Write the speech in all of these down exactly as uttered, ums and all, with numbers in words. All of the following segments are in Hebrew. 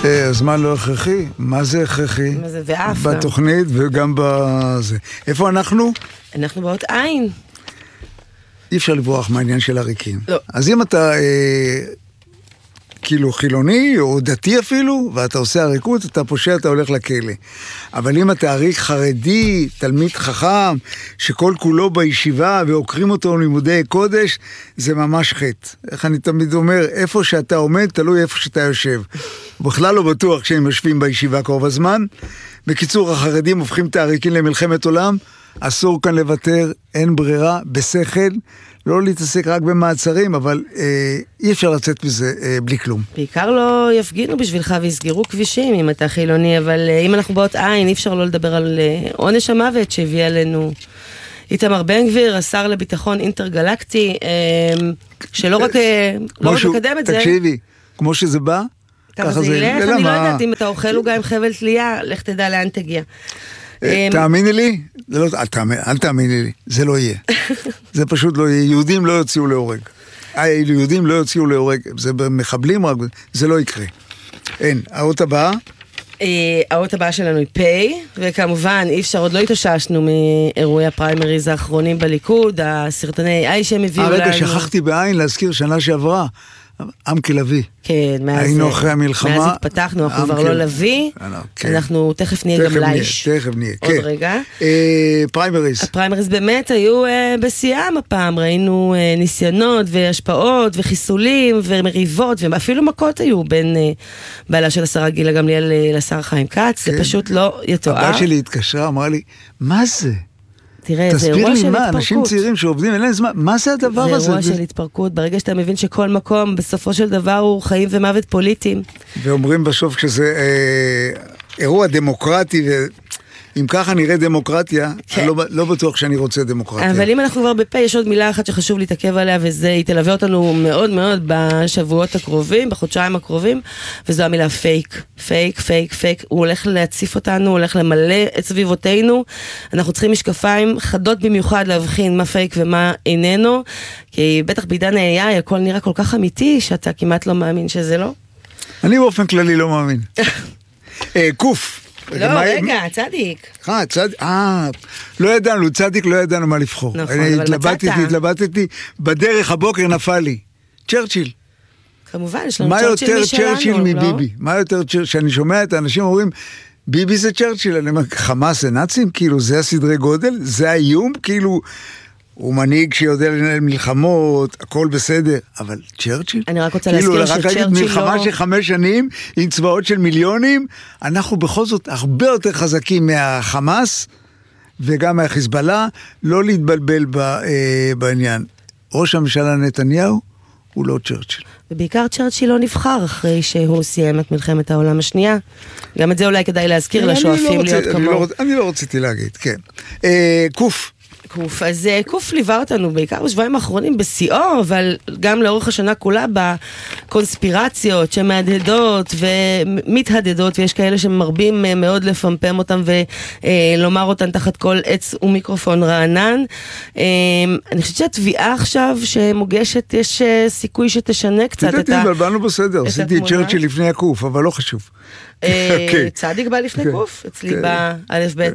הזמן לא הכרחי. מה זה הכרחי? מה זה ואף? בתוכנית וגם בזה. איפה אנחנו? אנחנו באות עין. אי אפשר לברוח מהעניין של הריקים. לא. אז אם אתה אה, כאילו חילוני או דתי אפילו, ואתה עושה הריקות, אתה פושע, אתה הולך לכלא. אבל אם אתה עריק חרדי, תלמיד חכם, שכל כולו בישיבה ועוקרים אותו לימודי קודש, זה ממש חטא. איך אני תמיד אומר, איפה שאתה עומד, תלוי איפה שאתה יושב. בכלל לא בטוח כשהם יושבים בישיבה קרוב הזמן. בקיצור, החרדים הופכים את העריקים למלחמת עולם, אסור כאן לוותר, אין ברירה, בשכל, לא להתעסק רק במעצרים, אבל אה, אי אפשר לצאת בזה אה, בלי כלום. בעיקר לא יפגינו בשבילך ויסגרו כבישים אם אתה חילוני, אבל אה, אם אנחנו באות עין, אי אפשר לא לדבר על אה, עונש המוות שהביא עלינו איתמר בן גביר, השר לביטחון אינטרגלקטי, אה, שלא רק, אה, לא רק מקדם את זה. תקשיבי, כמו שזה בא, ככה זה ילך, אני לא יודעת, אם אתה אוכל עוגה עם חבל תלייה, לך תדע לאן תגיע. תאמיני לי, אל תאמיני לי, זה לא יהיה. זה פשוט לא יהיה. יהודים לא יוציאו להורג. יהודים לא יוציאו להורג. זה מחבלים רק, זה לא יקרה. אין, האות הבאה? האות הבאה שלנו היא פי, וכמובן אי אפשר, עוד לא התאוששנו מאירועי הפריימריז האחרונים בליכוד, הסרטוני איי שהם הביאו לנו. הרגע שכחתי בעין להזכיר שנה שעברה. עם כלבי. כן, מאז, היינו אחרי המלחמה. מאז התפתחנו, אנחנו כבר לא לוי, כן. אנחנו תכף נהיה גם לייש. תכף נהיה, עוד כן. רגע. אה, פריימריז. הפריימריז באמת היו אה, בשיאם הפעם, ראינו אה, ניסיונות והשפעות וחיסולים ומריבות, ואפילו מכות היו בין אה, בעלה של השרה גילה גמליאל לשר חיים כץ, כן. זה פשוט לא יתואר. הבא שלי התקשרה, אמרה לי, מה זה? תראה, זה אירוע של התפרקות. תסביר לי מה, אנשים צעירים שעובדים, אין להם זמן, מה זה הדבר הזה? זה אירוע של התפרקות, ברגע שאתה מבין שכל מקום, בסופו של דבר, הוא חיים ומוות פוליטיים. ואומרים בסוף שזה אה, אירוע דמוקרטי, ואם ככה נראה דמוקרטיה, כן. אני לא, לא בטוח שאני רוצה דמוקרטיה. אבל אם אנחנו כבר בפה, יש עוד מילה אחת שחשוב להתעכב עליה, וזה היא תלווה אותנו מאוד מאוד בשבועות הקרובים, בחודשיים הקרובים, וזו המילה פייק. פייק, פייק, פייק. הוא הולך להציף אותנו, הוא הולך למלא את סביבותינו. אנחנו צריכים משקפיים חדות במיוחד להבחין מה פייק ומה איננו, כי בטח בעידן ה-איי איי הכל נראה כל כך אמיתי, שאתה כמעט לא מאמין שזה לא. אני באופן כללי לא מאמין. קוף. לא, רגע, צדיק. אה, צדיק, אה, לא ידענו, צדיק לא ידענו מה לבחור. נכון, אני אבל התלבטתי, מצאת. התלבטתי, בדרך הבוקר נפל לי. צ'רצ'יל. כמובן, יש לנו מה צ'רצ'יל יותר משלנו, צ'רצ'יל לא? מביבי? מה יותר צ'רצ'יל? שאני שומע את האנשים אומרים, ביבי זה צ'רצ'יל, אני אומר, חמאס זה נאצים? כאילו, זה הסדרי גודל? זה האיום? כאילו, הוא מנהיג שיודע לנהל מלחמות, הכל בסדר, אבל צ'רצ'יל? אני רק רוצה להזכיר שצ'רצ'יל לא... כאילו, רק מלחמה של חמש שנים, עם צבאות של מיליונים, אנחנו בכל זאת הרבה יותר חזקים מהחמאס, וגם מהחיזבאללה, לא להתבלבל בעניין. ראש הממשלה נתניהו, הוא לא צ'רצ'יל. ובעיקר צ'רצ'יל לא נבחר אחרי שהוא סיים את מלחמת העולם השנייה. גם את זה אולי כדאי להזכיר לשואפים להיות כמו... אני לא רציתי להגיד, כן. קוף. קוף, אז קוף ליווה אותנו בעיקר בשבועיים האחרונים בשיאו, אבל גם לאורך השנה כולה בקונספירציות שמהדהדות ומתהדדות, ויש כאלה שמרבים מאוד לפמפם אותם ולומר אותן תחת כל עץ ומיקרופון רענן. אני חושבת שהתביעה עכשיו שמוגשת, יש סיכוי שתשנה קצת את ה... תדעתי, בלבלנו בסדר, עשיתי את צ'רצ'יל לפני הקוף, אבל לא חשוב. צדיק בא לפני קוף, אצלי באלף בית.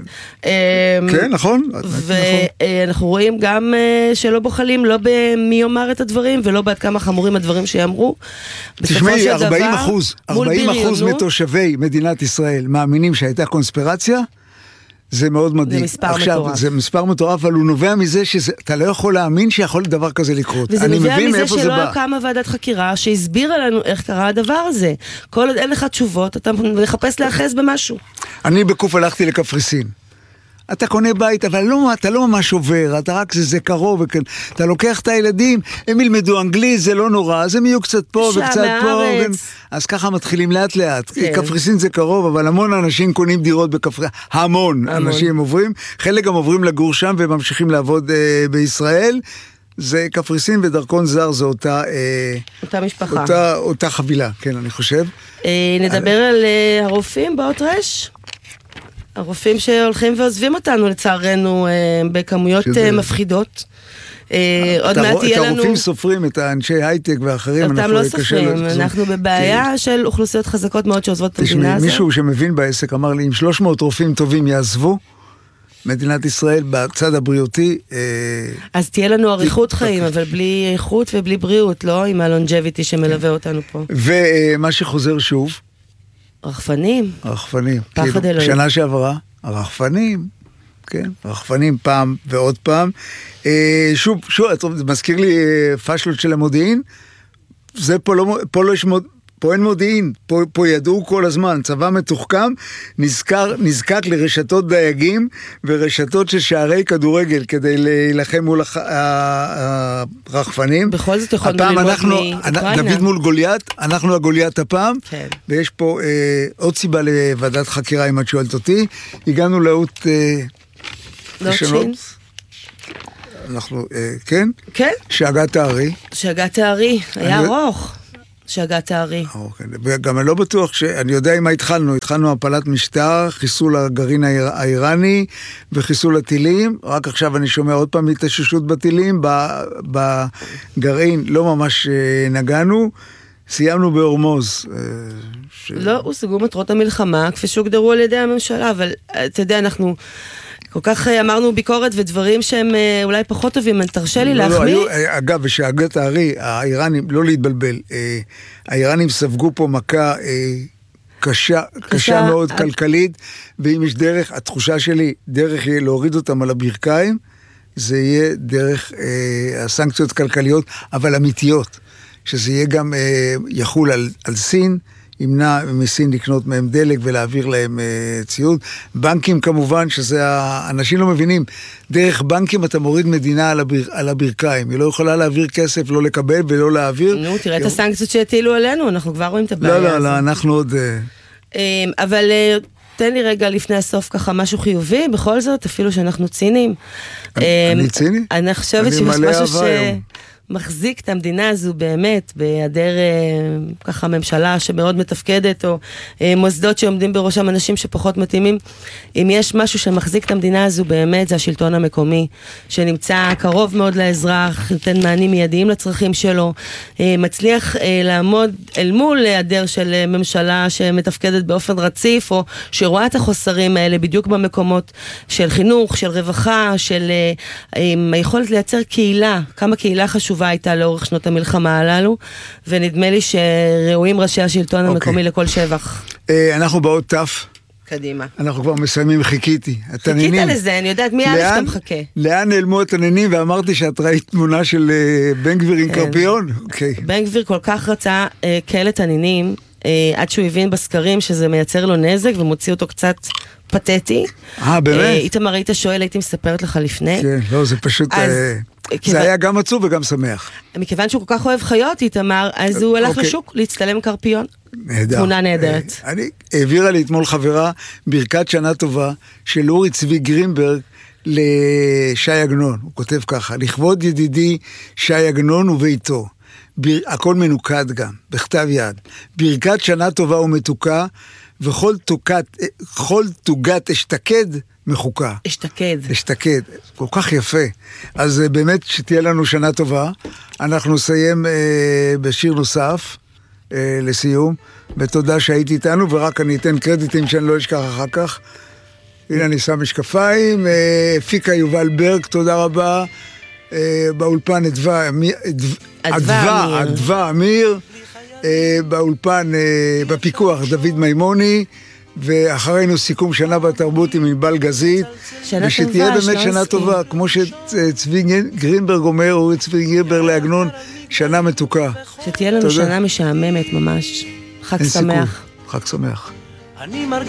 כן, נכון. ואנחנו רואים גם שלא בוחלים, לא במי יאמר את הדברים, ולא בעד כמה חמורים הדברים שיאמרו. תשמעי, ארבעים אחוז, ארבעים אחוז מתושבי מדינת ישראל מאמינים שהייתה קונספירציה, זה מאוד מדהים. זה מספר עכשיו, מטורף. זה מספר מטורף, אבל הוא נובע מזה שאתה לא יכול להאמין שיכול דבר כזה לקרות. וזה אני נובע מבין מזה מאיפה זה שלא בא. קמה ועדת חקירה שהסבירה לנו איך קרה הדבר הזה. כל עוד אין לך תשובות, אתה מחפש להאחז במשהו. אני בקוף הלכתי לקפריסין. אתה קונה בית, אבל לא, אתה לא ממש עובר, אתה רק זה, זה קרוב, וכן. אתה לוקח את הילדים, הם ילמדו אנגלית, זה לא נורא, אז הם יהיו קצת פה וקצת פה, והם, אז ככה מתחילים לאט לאט. כן. קפריסין זה קרוב, אבל המון אנשים קונים דירות בקפריסין, המון, המון אנשים עוברים, חלק גם עוברים לגור שם וממשיכים לעבוד אה, בישראל, זה קפריסין ודרכון זר, זה אותה, אה, אותה משפחה. אותה, אותה חבילה, כן, אני חושב. אה, נדבר על, על אה, הרופאים באות רש? הרופאים שהולכים ועוזבים אותנו לצערנו בכמויות מפחידות. עוד מעט תהיה לנו... את הרופאים סופרים, את האנשי הייטק ואחרים, אותם לא סופרים, אנחנו בבעיה של אוכלוסיות חזקות מאוד שעוזבות את המדינה הזאת. מישהו שמבין בעסק אמר לי, אם שלוש מאות רופאים טובים יעזבו, מדינת ישראל בצד הבריאותי... אז תהיה לנו אריכות חיים, אבל בלי איכות ובלי בריאות, לא? עם הלונג'ביטי שמלווה אותנו פה. ומה שחוזר שוב... רחפנים. רחפנים. פחד אלוהים. שנה שעברה, הרחפנים, כן, רחפנים פעם ועוד פעם. שוב, שוב, זה מזכיר לי פשלות של המודיעין, זה פה לא, פה לא יש מוד... פה אין מודיעין, פה, פה ידעו כל הזמן, צבא מתוחכם, נזכר, נזקק לרשתות דייגים ורשתות של שערי כדורגל כדי להילחם מול הח... הרחפנים. בכל זאת יכולנו ללמוד מאוקראינה. דוד מול גוליית, אנחנו הגוליית הפעם, כן. ויש פה אה, עוד סיבה לוועדת חקירה אם את שואלת אותי, הגענו לאות... אה, לא שין? אנחנו, אה, כן? כן. שהגת הארי. שהגת הארי, היה אני... ארוך. שהגת הארי. אוקיי, וגם אני לא בטוח שאני יודע עם מה התחלנו, התחלנו הפלת משטר, חיסול הגרעין האיראני וחיסול הטילים, רק עכשיו אני שומע עוד פעם התאוששות בטילים, בגרעין לא ממש נגענו, סיימנו בהורמוז. ש... לא, הושגו מטרות המלחמה, כפי שהוגדרו על ידי הממשלה, אבל אתה יודע, אנחנו... כל כך אמרנו ביקורת ודברים שהם אולי פחות טובים, תרשה לי להחמיא. אגב, ושהגת הארי, האיראנים, לא להתבלבל, האיראנים ספגו פה מכה קשה, קשה מאוד כלכלית, ואם יש דרך, התחושה שלי, דרך יהיה להוריד אותם על הברכיים, זה יהיה דרך הסנקציות כלכליות, אבל אמיתיות, שזה יהיה גם יחול על, על סין, ימנע מסין לקנות מהם דלק ולהעביר להם uh, ציוד. בנקים כמובן, שזה האנשים לא מבינים, דרך בנקים אתה מוריד מדינה על, הבר, על הברכיים, היא לא יכולה להעביר כסף, לא לקבל ולא להעביר. נו, תראה את הסנקציות שהטילו עלינו, אנחנו כבר רואים את הבעיה הזאת. לא, לא, לא, אנחנו עוד... Um, אבל uh, תן לי רגע לפני הסוף ככה משהו חיובי, בכל זאת, אפילו שאנחנו ציניים. אני, um, אני ציני? אני חושבת שיש משהו ש... מחזיק את המדינה הזו באמת, בהיעדר ככה ממשלה שמאוד מתפקדת, או מוסדות שעומדים בראשם אנשים שפחות מתאימים. אם יש משהו שמחזיק את המדינה הזו באמת, זה השלטון המקומי, שנמצא קרוב מאוד לאזרח, נותן מענים מיידיים לצרכים שלו, מצליח לעמוד אל מול היעדר של ממשלה שמתפקדת באופן רציף, או שרואה את החוסרים האלה בדיוק במקומות של חינוך, של רווחה, של היכולת לייצר קהילה, כמה קהילה חשובה הייתה לאורך שנות המלחמה הללו, ונדמה לי שראויים ראשי השלטון המקומי לכל שבח. אנחנו בעוד תף. קדימה. אנחנו כבר מסיימים, חיכיתי. חיכית לזה, אני יודעת, מי א' אתה מחכה? לאן נעלמו התננים, ואמרתי שאת ראית תמונה של בן גביר עם קרפיון? בן גביר כל כך רצה כאלה תנינים, עד שהוא הבין בסקרים שזה מייצר לו נזק, ומוציא אותו קצת פתטי. אה, באמת? איתמר, היית שואל, הייתי מספרת לך לפני. כן, לא, זה פשוט... זה היה גם עצוב וגם שמח. מכיוון שהוא כל כך אוהב חיות, איתמר, אז הוא הלך לשוק להצטלם קרפיון. נהדר. תמונה נהדרת. אני, העבירה לי אתמול חברה ברכת שנה טובה של אורי צבי גרינברג לשי עגנון. הוא כותב ככה, לכבוד ידידי שי עגנון וביתו. הכל מנוקד גם, בכתב יד. ברכת שנה טובה ומתוקה, וכל תוקת, כל תוגת אשתקד מחוקה. אשתקד. אשתקד. כל כך יפה. אז באמת שתהיה לנו שנה טובה. אנחנו נסיים אה, בשיר נוסף, אה, לסיום, ותודה שהייתי איתנו, ורק אני אתן קרדיטים שאני לא אשכח אחר כך. הנה אני שם משקפיים, אה, פיקה יובל ברג, תודה רבה. אה, באולפן אדווה, אדווה, אדווה אמיר. באולפן, בפיקוח דוד מימוני, ואחרינו סיכום שנה בתרבות עם ענבל גזית, ושתהיה באמת שנה טובה, כמו שצבי גרינברג אומר, אורי צבי גרינברג לעגנון, שנה מתוקה. שתהיה לנו שנה משעממת ממש. חג שמח. חג שמח. אני מרגיש